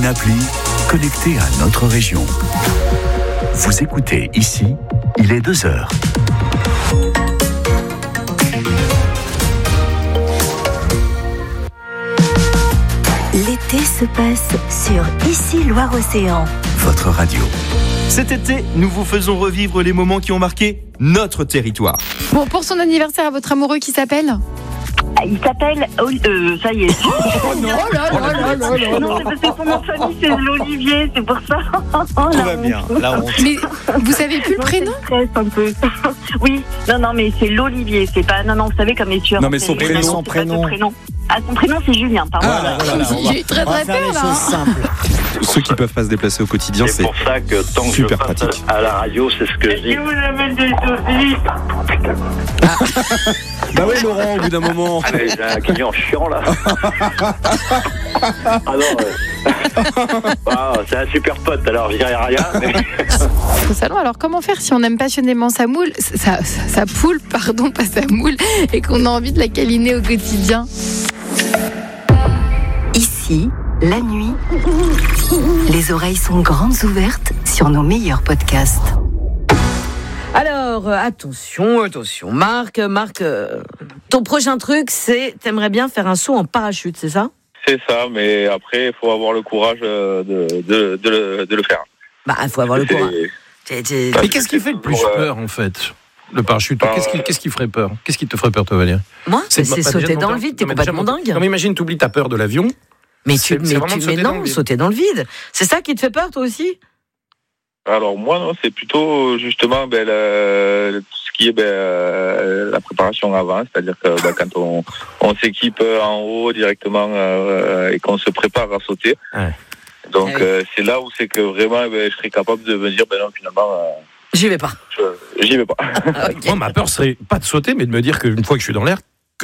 une appli connectée à notre région. Vous écoutez ici, il est 2h. L'été se passe sur Ici Loire-Océan. Votre radio. Cet été, nous vous faisons revivre les moments qui ont marqué notre territoire. Bon, pour son anniversaire, à votre amoureux qui s'appelle ? Il s'appelle... ça y est. Oh non, Non, c'est parce que son nom de famille, c'est l'Olivier, c'est pour ça. Tout va bien, la honte. Mais vous savez plus le prénom ? Ça stresse un peu. Oui, non, mais c'est l'Olivier, c'est pas... Non, vous savez, comme les tueurs. Non, mais son en série, prénom, non, son c'est pas prénom. son prénom. Ah, son prénom, c'est Julien, pardon. J'ai eu très peur là. simples. Ceux qui peuvent pas se déplacer au quotidien, C'est c'est pour ça que tant que super je passe pratique. à la radio, c'est ce que je dis. vous amène des saucisses. Bah oui, Laurent, au bout d'un moment. Allez, j'ai un client chiant là. C'est un super pote, alors je dirais rien. Mais... Au salon, alors comment faire si on aime passionnément sa moule, sa poule, pardon, pas sa moule, et qu'on a envie de la câliner au quotidien ? Ici, la nuit, les oreilles sont grandes ouvertes sur nos meilleurs podcasts. Alors, attention, Marc, ton prochain truc, c'est, t'aimerais bien faire un saut en parachute, c'est ça ? C'est ça, mais après, il faut avoir le courage de le faire. Bah, il faut avoir le courage. Mais qu'est-ce qui fait le plus peur, en fait ? Le parachute, qu'est-ce qui ferait peur ? Qu'est-ce qui te ferait peur, toi, Valérie ? Moi, c'est sauter dans le vide, t'es complètement dingue. Non, mais imagine, t'oublies ta peur de l'avion. Mais sauter dans le vide. C'est ça qui te fait peur, toi aussi ? Alors moi, non, c'est plutôt justement tout ce qui est la préparation avant, c'est-à-dire que quand on s'équipe en haut directement et qu'on se prépare à sauter. Ouais. Donc c'est là où c'est que vraiment je serais capable de me dire non, finalement j'y vais pas. J'y vais pas. Okay. Moi, ma peur serait pas de sauter, mais de me dire qu'une fois que je suis dans l'air,